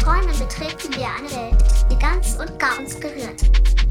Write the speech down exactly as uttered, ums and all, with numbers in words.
Träumen betreten wir eine Welt, die ganz und gar uns berührt.